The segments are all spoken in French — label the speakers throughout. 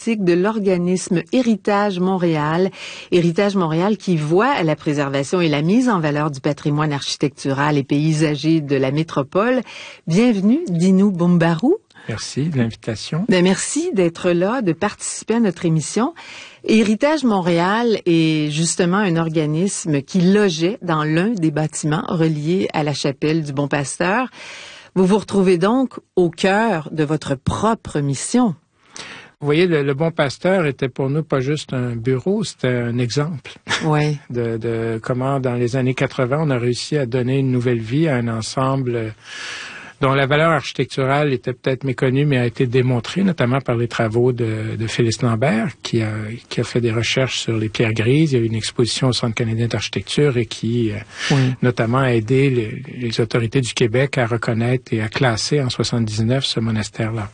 Speaker 1: artistique de l'organisme Héritage Montréal. Héritage Montréal qui voit à la préservation et la mise en valeur du patrimoine architectural et paysager de la métropole. Bienvenue, Dinu Boumbarou.
Speaker 2: Merci de l'invitation.
Speaker 1: Merci d'être là, de participer à notre émission. Héritage Montréal est justement un organisme qui logeait dans l'un des bâtiments reliés à la chapelle du Bon Pasteur. Vous vous retrouvez donc au cœur de votre propre mission.
Speaker 2: Vous voyez, le Bon Pasteur était pour nous pas juste un bureau, c'était un exemple
Speaker 1: ouais.
Speaker 2: de comment, dans les années 80, on a réussi à donner une nouvelle vie à un ensemble dont la valeur architecturale était peut-être méconnue, mais a été démontrée, notamment par les travaux de Félix Lambert, qui a fait des recherches sur les pierres grises. Il y a eu une exposition au Centre canadien d'architecture et qui, notamment, a aidé les autorités du Québec à reconnaître et à classer en 79 ce monastère-là.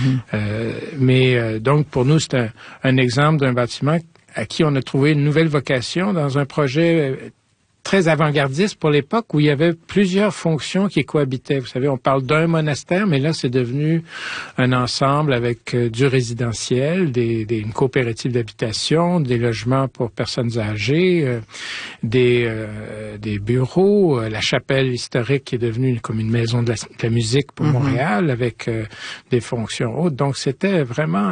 Speaker 2: Mm-hmm. Donc, pour nous, c'est un exemple d'un bâtiment à qui on a trouvé une nouvelle vocation dans un projet très avant-gardiste pour l'époque où il y avait plusieurs fonctions qui cohabitaient. Vous savez, on parle d'un monastère, mais là, c'est devenu un ensemble avec du résidentiel, une coopérative d'habitation, des logements pour personnes âgées, des bureaux, la chapelle historique qui est devenue comme une maison de la musique pour Montréal avec des fonctions hautes. Donc, c'était vraiment...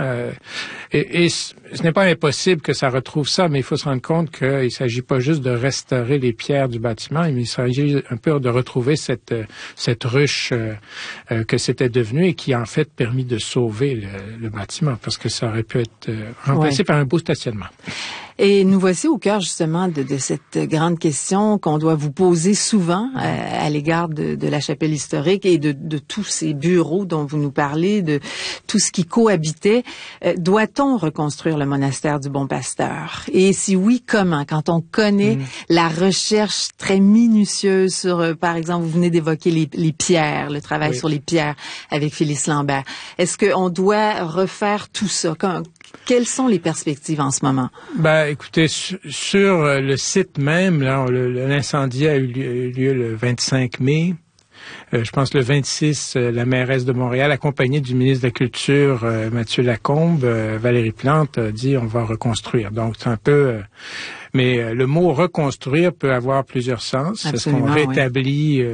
Speaker 2: Et ce n'est pas impossible que ça retrouve ça, mais il faut se rendre compte qu'il ne s'agit pas juste de restaurer les pierres du bâtiment, mais il s'agit un peu de retrouver cette ruche que c'était devenu et qui a en fait permis de sauver le bâtiment, parce que ça aurait pu être remplacé par un beau stationnement.
Speaker 1: Et nous voici au cœur justement de cette grande question qu'on doit vous poser souvent à l'égard de la chapelle historique et de tous ces bureaux dont vous nous parlez, de tout ce qui cohabitait. Doit-on reconstruire le monastère du Bon Pasteur? Et si oui, comment? Quand on connaît la recherche très minutieuse sur, par exemple, vous venez d'évoquer les pierres, le travail sur les pierres avec Félix Lambert. Est-ce qu'on doit refaire tout ça? Quelles sont les perspectives en ce moment?
Speaker 2: Écoutez, sur le site même, là, l'incendie a eu lieu le 25 mai. Je pense le 26, la mairesse de Montréal, accompagnée du ministre de la Culture, Mathieu Lacombe, Valérie Plante, a dit on va reconstruire. Donc, c'est un peu... Mais le mot reconstruire peut avoir plusieurs sens.
Speaker 1: Absolument,
Speaker 2: est-ce qu'on rétablit...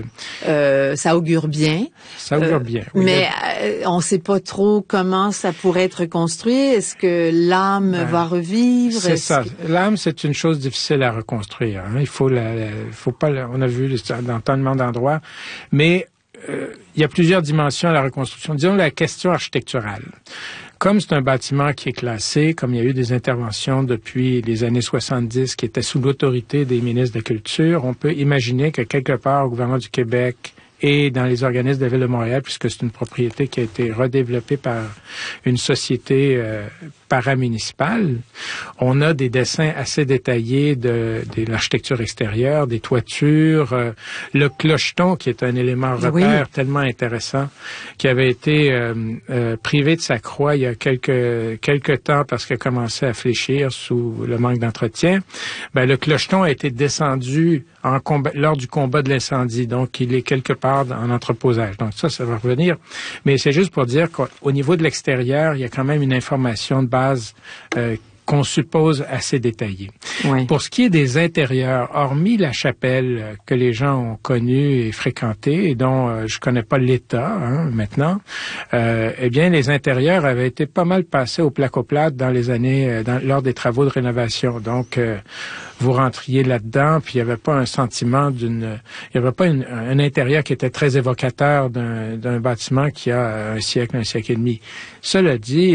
Speaker 1: ça augure bien.
Speaker 2: Ça augure bien. Oui,
Speaker 1: mais on ne sait pas trop comment ça pourrait être reconstruit. Est-ce que l'âme va revivre?
Speaker 2: C'est ça. L'âme, c'est une chose difficile à reconstruire. Hein. Il faut pas... On a vu dans tellement d'endroits. Mais il y a plusieurs dimensions à la reconstruction. Disons la question architecturale. Comme c'est un bâtiment qui est classé, comme il y a eu des interventions depuis les années 70 qui étaient sous l'autorité des ministres de la Culture, on peut imaginer que quelque part au gouvernement du Québec et dans les organismes de la Ville de Montréal, puisque c'est une propriété qui a été redéveloppée par une société paramunicipale, on a des dessins assez détaillés de l'architecture extérieure, des toitures, le clocheton qui est un élément repère tellement intéressant, qui avait été privé de sa croix il y a quelques temps parce qu'il a commencé à fléchir sous le manque d'entretien. Le clocheton a été descendu lors du combat de l'incendie, donc il est quelque part en entreposage. Donc ça va revenir. Mais c'est juste pour dire qu'au niveau de l'extérieur, il y a quand même une information de base qu'on suppose assez détaillée. Oui. Pour ce qui est des intérieurs, hormis la chapelle que les gens ont connue et fréquentée et dont je connais pas l'état maintenant, eh bien les intérieurs avaient été pas mal passés au placo-plate dans les années lors des travaux de rénovation. Donc vous rentriez là-dedans, puis il n'y avait pas un sentiment il n'y avait pas un intérieur qui était très évocateur d'un bâtiment qui a un siècle et demi. Cela dit,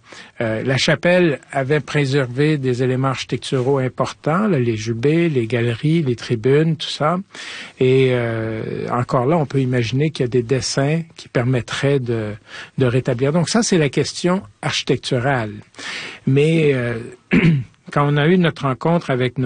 Speaker 2: la chapelle avait préservé des éléments architecturaux importants, là, les jubés, les galeries, les tribunes, tout ça. Et encore là, on peut imaginer qu'il y a des dessins qui permettraient de rétablir. Donc ça, c'est la question architecturale. Mais quand on a eu notre rencontre avec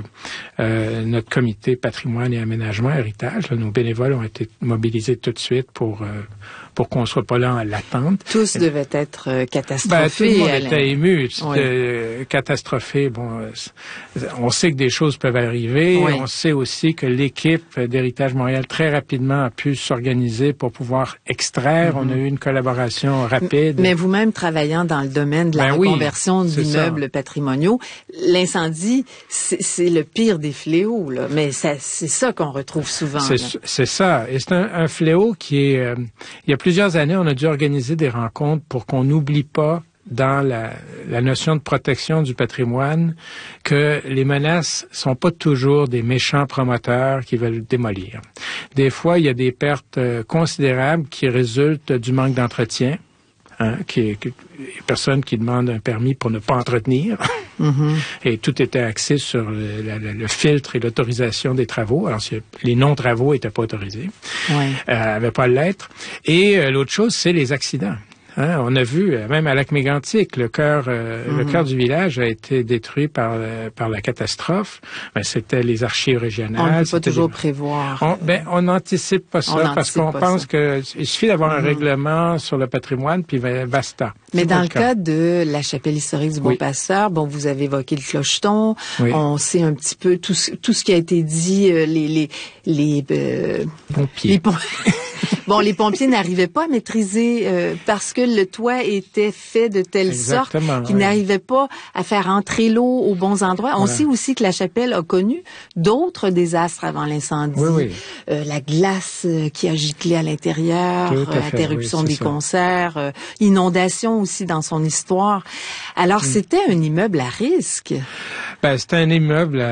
Speaker 2: notre comité patrimoine et aménagement, héritage, là, nos bénévoles ont été mobilisés tout de suite pour pour qu'on soit pas là en l'attente.
Speaker 1: Tous devaient être catastrophés.
Speaker 2: Tout le monde était ému, catastrophé. Bon, on sait que des choses peuvent arriver.
Speaker 1: Oui.
Speaker 2: On sait aussi que l'équipe d'Héritage Montréal très rapidement a pu s'organiser pour pouvoir extraire. On a eu une collaboration rapide.
Speaker 1: Mais vous-même travaillant dans le domaine de la reconversion d'immeubles patrimoniaux, l'incendie, c'est le pire des fléaux, là. Mais c'est ça qu'on retrouve souvent.
Speaker 2: C'est ça. Et c'est un fléau qui est... il y a plusieurs années, on a dû organiser des rencontres pour qu'on n'oublie pas dans la notion de protection du patrimoine que les menaces sont pas toujours des méchants promoteurs qui veulent démolir. Des fois, il y a des pertes considérables qui résultent du manque d'entretien. Personne qui demande un permis pour ne pas entretenir. Mm-hmm. Et tout était axé sur le filtre et l'autorisation des travaux. Alors, les non-travaux n'étaient pas autorisés. Avaient pas à l'être. Et l'autre chose, c'est les accidents. On a vu, même à Lac-Mégantic, le cœur du village a été détruit par la catastrophe. C'était les archives régionales.
Speaker 1: On ne peut pas toujours prévoir.
Speaker 2: On n'anticipe pas ça parce qu'on pense qu'il suffit d'avoir un règlement sur le patrimoine, puis basta.
Speaker 1: Mais dans le cas de la chapelle historique du Bon-Pasteur, vous avez évoqué le clocheton. Oui. On sait un petit peu tout ce qui a été dit, les
Speaker 2: pompiers.
Speaker 1: Les pompiers n'arrivaient pas à maîtriser parce que le toit était fait de telle sorte qu'ils n'arrivaient pas à faire entrer l'eau aux bons endroits. On sait aussi que la chapelle a connu d'autres désastres avant l'incendie. La glace qui a giclé à l'intérieur, interruption des concerts, inondation aussi dans son histoire. Alors, c'était un immeuble à risque.
Speaker 2: C'était un immeuble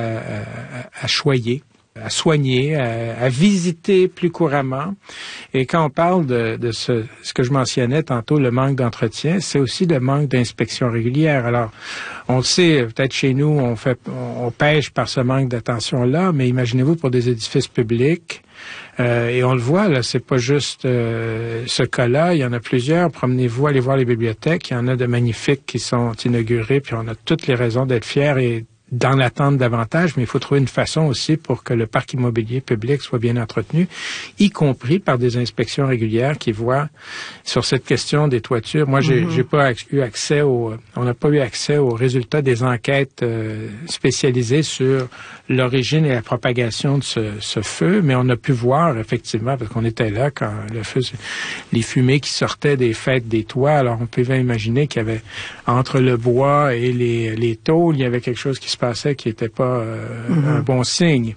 Speaker 2: à choyer, à soigner, à visiter plus couramment. Et quand on parle de ce que je mentionnais tantôt, le manque d'entretien, c'est aussi le manque d'inspection régulière. Alors, on le sait, peut-être chez nous, on pêche par ce manque d'attention-là, mais imaginez-vous pour des édifices publics, et on le voit, là, c'est pas juste ce cas-là, il y en a plusieurs. Promenez-vous, allez voir les bibliothèques, il y en a de magnifiques qui sont inaugurées, puis on a toutes les raisons d'être fiers et dans l'attente davantage, mais il faut trouver une façon aussi pour que le parc immobilier public soit bien entretenu, y compris par des inspections régulières qui voient sur cette question des toitures. Moi, j'ai pas eu accès on n'a pas eu accès aux résultats des enquêtes spécialisées sur l'origine et la propagation de ce feu, mais on a pu voir effectivement, parce qu'on était là quand le feu, les fumées qui sortaient des fêtes des toits. Alors, on pouvait imaginer qu'il y avait entre le bois et les tôles, il y avait quelque chose qui se passait qui n'était pas un bon signe.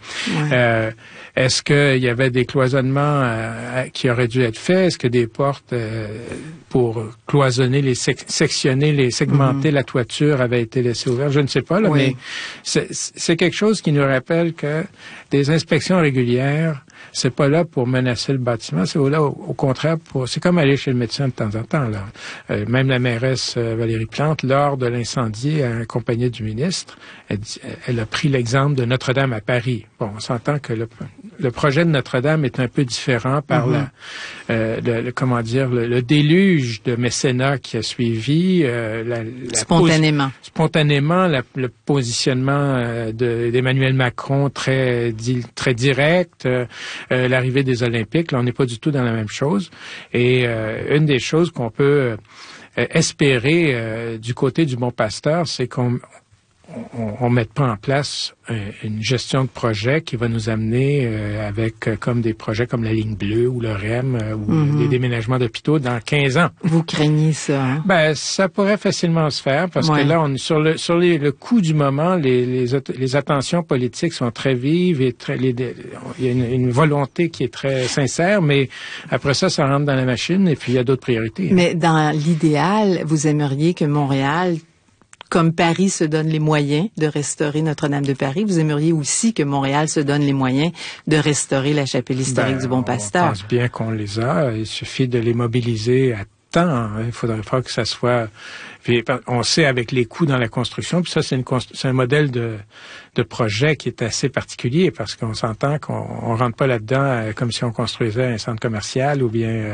Speaker 2: Est-ce qu'il y avait des cloisonnements qui auraient dû être faits? Est-ce que des portes pour cloisonner, sectionner, segmenter la toiture avaient été laissées ouvertes? Je ne sais pas, là, mais c'est quelque chose qui nous rappelle que des inspections régulières, c'est pas là pour menacer le bâtiment, c'est là au contraire c'est comme aller chez le médecin de temps en temps, là. Même la mairesse Valérie Plante, lors de l'incendie, accompagnée du ministre, elle a pris l'exemple de Notre-Dame à Paris. Bon, on s'entend que le projet de Notre-Dame est un peu différent par le déluge de mécénat qui a suivi,
Speaker 1: spontanément,
Speaker 2: le positionnement d'Emmanuel Macron très direct, l'arrivée des Olympiques. Là, on n'est pas du tout dans la même chose. Et une des choses qu'on peut espérer du côté du Bon-Pasteur, c'est qu'on mette pas en place une gestion de projet qui va nous amener avec comme des projets comme la ligne bleue ou le REM ou des déménagements d'hôpitaux dans 15 ans.
Speaker 1: Vous craignez ça? Hein?
Speaker 2: Ça pourrait facilement se faire parce que là, sur le coup du moment, les attentions politiques sont très vives et il y a une volonté qui est très sincère, mais après ça rentre dans la machine et puis il y a d'autres priorités.
Speaker 1: Mais dans l'idéal, vous aimeriez que Montréal, comme Paris se donne les moyens de restaurer Notre-Dame de Paris, vous aimeriez aussi que Montréal se donne les moyens de restaurer la chapelle historique du Bon-Pasteur.
Speaker 2: On pense bien qu'on les a. Il suffit de les mobiliser à temps. Il faudrait pas que ça soit Puis on sait avec les coûts dans la construction, puis ça c'est un modèle de projet qui est assez particulier parce qu'on s'entend qu'on rentre pas là-dedans comme si on construisait un centre commercial ou bien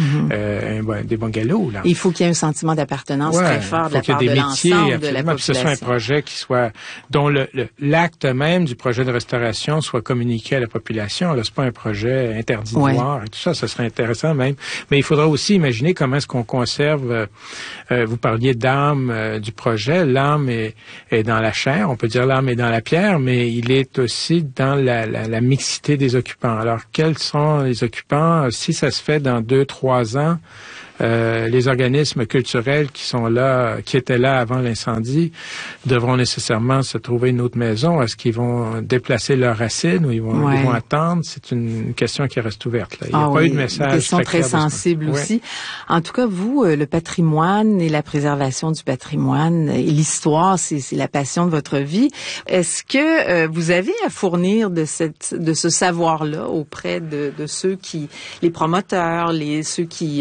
Speaker 2: des bungalows. Là.
Speaker 1: Il faut qu'il y ait un sentiment d'appartenance très fort de la part de l'ensemble de la population.
Speaker 2: Que ce soit un projet dont l'acte même du projet de restauration soit communiqué à la population. Là, c'est pas un projet interdit-noir et tout ça. Ça serait intéressant même. Mais il faudra aussi imaginer comment est-ce qu'on conserve. Vous parliez d'âme du projet. L'âme est dans la chair. On peut dire l'âme est dans la pierre, mais il est aussi dans la mixité des occupants. Alors, quels sont les occupants? Si ça se fait dans 2-3 ans, les organismes culturels qui étaient là avant l'incendie, devront nécessairement se trouver une autre maison. Est-ce qu'ils vont déplacer leurs racines ou ils vont attendre? C'est une question qui reste ouverte. Là. Il n'y a pas eu de message.
Speaker 1: Une question très sensible aussi. En tout cas, vous, le patrimoine et la préservation du patrimoine et l'histoire, c'est la passion de votre vie. Est-ce que vous avez à fournir de ce savoir-là auprès de ceux les promoteurs, ceux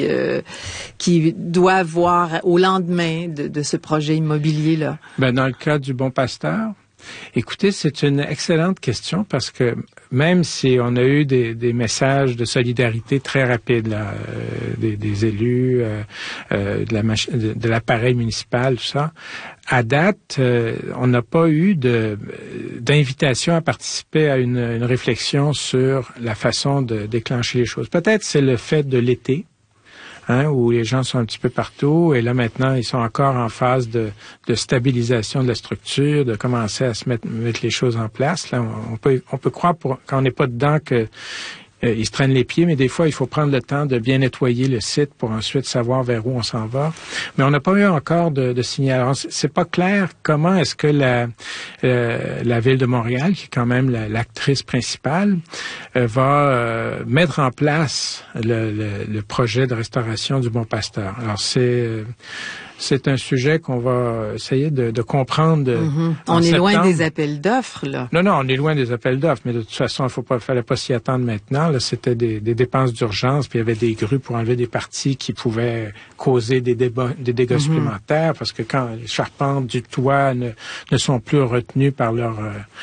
Speaker 1: qui doivent voir au lendemain de ce projet immobilier-là?
Speaker 2: Dans le cas du Bon Pasteur, écoutez, c'est une excellente question parce que même si on a eu des messages de solidarité très rapides, là, des élus, de l'appareil municipal, tout ça, à date, on n'a pas eu d'invitation à participer à une réflexion sur la façon de déclencher les choses. Peut-être c'est le fait de l'été. Où les gens sont un petit peu partout, et là maintenant ils sont encore en phase de stabilisation de la structure, de commencer à mettre les choses en place. Là, on peut croire quand on n'est pas dedans que ils se traînent les pieds, mais des fois, il faut prendre le temps de bien nettoyer le site pour ensuite savoir vers où on s'en va. Mais on n'a pas eu encore de signal. Alors, c'est pas clair comment est-ce que la Ville de Montréal, qui est quand même l'actrice principale, va mettre en place le projet de restauration du Bon Pasteur. Alors, c'est un sujet qu'on va essayer de comprendre.
Speaker 1: On est loin des appels d'offres, là.
Speaker 2: Non, on est loin des appels d'offres, mais de toute façon, fallait pas s'y attendre maintenant. Là, c'était des dépenses d'urgence, puis il y avait des grues pour enlever des parties qui pouvaient causer des dégâts supplémentaires, parce que quand les charpentes du toit ne sont plus retenues par leur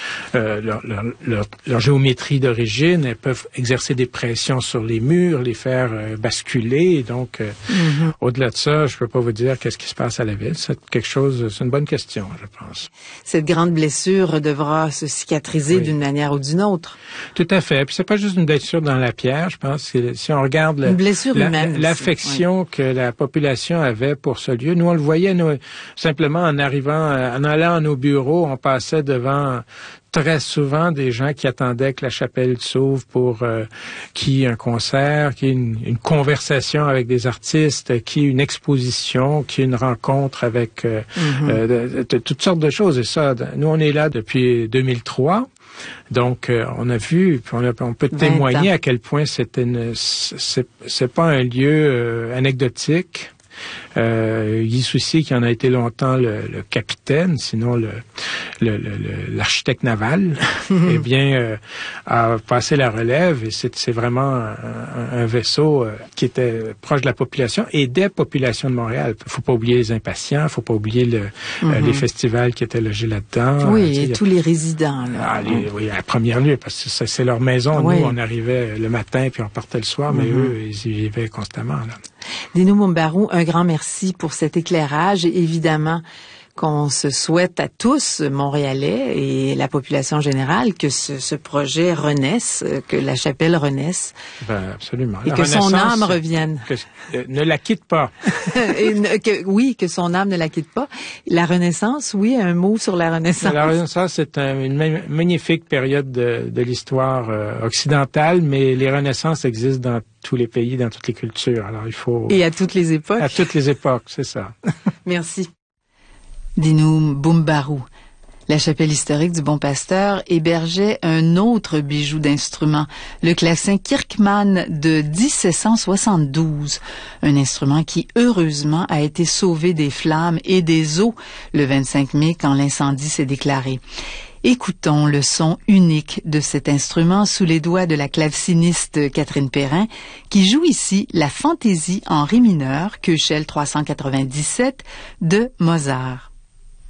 Speaker 2: géométrie d'origine, elles peuvent exercer des pressions sur les murs, les faire basculer. Et donc, au-delà de ça, je peux pas vous dire qu'est-ce qui se passe à la ville. C'est une bonne question, je pense.
Speaker 1: Cette grande blessure devra se cicatriser d'une manière ou d'une autre.
Speaker 2: Tout à fait. Puis c'est pas juste une blessure dans la pierre, je pense. Si on regarde
Speaker 1: une blessure humaine
Speaker 2: l'affection que la population avait pour ce lieu, nous on le voyait simplement en allant à nos bureaux, on passait devant très souvent des gens qui attendaient que la chapelle s'ouvre pour qu'il y ait un concert, qu'il y ait une conversation avec des artistes, qu'il y ait une exposition, qu'il y ait une rencontre avec toutes sortes de choses. Et ça, nous, on est là depuis 2003. Donc, on a vu, puis on peut témoigner à quel point c'est pas un lieu anecdotique. Guy Soucy, qui en a été longtemps le capitaine, sinon l'architecte naval, eh bien, a passé la relève, et c'est vraiment un vaisseau qui était proche de la population et des populations de Montréal. Faut pas oublier les impatients, faut pas oublier les festivals qui étaient logés là-dedans.
Speaker 1: Oui, et tous les résidents, là.
Speaker 2: Oui, à première lieu, parce que c'est leur maison. Oui. Nous, on arrivait le matin puis on partait le soir, mais eux, ils y vivaient constamment, là.
Speaker 1: Dino Mumbaru, un grand merci pour cet éclairage. Et évidemment qu'on se souhaite à tous, Montréalais et la population générale, que ce projet renaisse, que la chapelle renaisse.
Speaker 2: Absolument.
Speaker 1: Et que son âme revienne.
Speaker 2: Ne la quitte pas.
Speaker 1: Que son âme ne la quitte pas. La Renaissance, oui, un mot sur la Renaissance.
Speaker 2: La Renaissance, c'est une magnifique période de l'histoire occidentale, mais les Renaissances existent dans tous les pays, dans toutes les cultures. Alors, il faut...
Speaker 1: Et à toutes les époques.
Speaker 2: À toutes les époques, c'est ça.
Speaker 1: Merci. Dino Mumbaru, La chapelle historique du Bon Pasteur hébergeait un autre bijou d'instrument, le clavecin Kirkman de 1772, un instrument qui, heureusement, a été sauvé des flammes et des eaux le 25 mai quand l'incendie s'est déclaré. Écoutons le son unique de cet instrument sous les doigts de la claveciniste Catherine Perrin, qui joue ici la fantaisie en ré mineur, Köchel 397, de Mozart.